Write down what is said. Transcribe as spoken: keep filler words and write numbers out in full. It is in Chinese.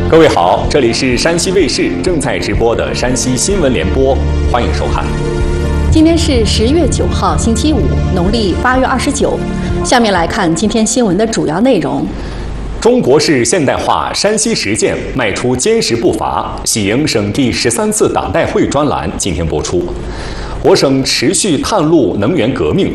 各位好，这里是山西卫视正在直播的山西新闻联播，欢迎收看。 今天是十月九号，星期五，农历八月二十九。下面来看今天新闻的主要内容。 中国式现代化山西实践迈出坚实步伐，喜迎省第十三次党代会专栏今天播出。我省持续探路能源革命，